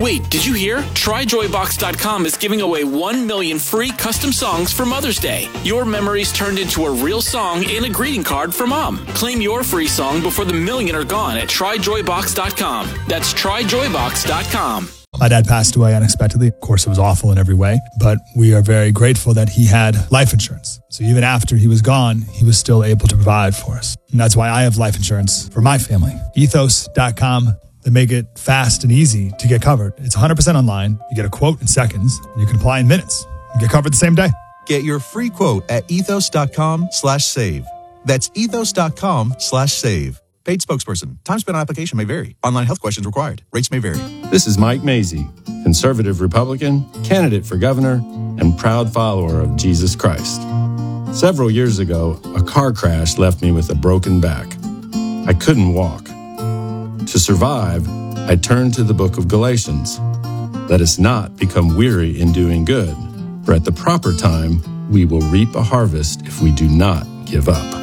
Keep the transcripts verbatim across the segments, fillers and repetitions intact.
Wait, did you hear? Try Joy Box dot com is giving away one million free custom songs for Mother's Day. Your memories turned into a real song and a greeting card for Mom. Claim your free song before the million are gone at Try Joy Box dot com. That's Try Joy Box dot com. My dad passed away unexpectedly. Of course, it was awful in every way, but we are very grateful that he had life insurance. So even after he was gone, he was still able to provide for us. And that's why I have life insurance for my family. Ethos dot com. They make it fast and easy to get covered. It's one hundred percent online. You get a quote in seconds, and you can apply in minutes. You get covered the same day. Get your free quote at ethos dot com slash save. That's ethos dot com slash save. Paid spokesperson. Time spent on application may vary. Online health questions required. Rates may vary. This is Mike Mazie, conservative Republican, candidate for governor, and proud follower of Jesus Christ. Several years ago, a car crash left me with a broken back. I couldn't walk. To survive, I turned to the book of Galatians. Let us not become weary in doing good, for at the proper time we will reap a harvest if we do not give up.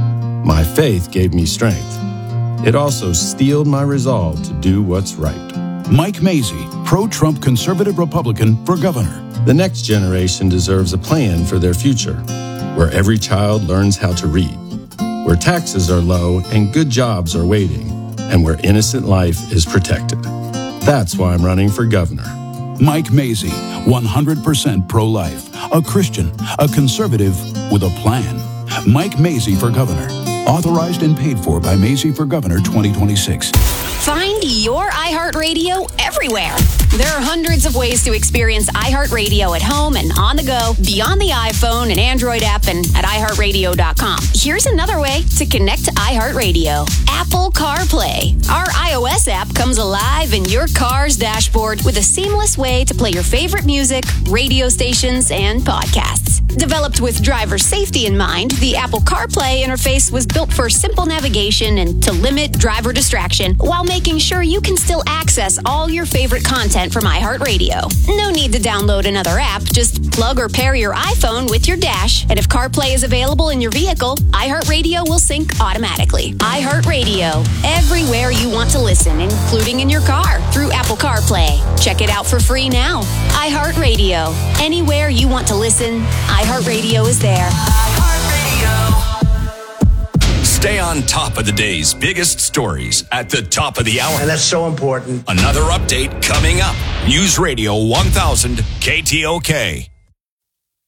My faith gave me strength. It also steeled my resolve to do what's right. Mike Mazie, pro-Trump conservative Republican for governor. The next generation deserves a plan for their future, where every child learns how to read, where taxes are low and good jobs are waiting, and where innocent life is protected. That's why I'm running for governor. Mike Mazie, one hundred percent pro-life, a Christian, a conservative with a plan. Mike Mazie for governor. Authorized and paid for by Mazie for Governor twenty twenty-six. Find your iHeartRadio everywhere. There are hundreds of ways to experience iHeartRadio at home and on the go, beyond the iPhone and Android app and at i heart radio dot com. Here's another way to connect to iHeartRadio. Apple CarPlay. Our iOS app comes alive in your car's dashboard with a seamless way to play your favorite music, radio stations, and podcasts. Developed with driver safety in mind, the Apple CarPlay interface was built for simple navigation and to limit driver distraction while making sure you can still access all your favorite content from iHeartRadio. No need to download another app. Just plug or pair your iPhone with your dash, and if CarPlay is available in your vehicle, iHeartRadio will sync automatically. iHeartRadio, everywhere you want to listen, including in your car through Apple CarPlay. Check it out for free now. iHeartRadio, anywhere you want to listen, iHeartRadio is there. Stay on top of the day's biggest stories at the top of the hour. And that's so important. Another update coming up. News Radio one thousand K T O K.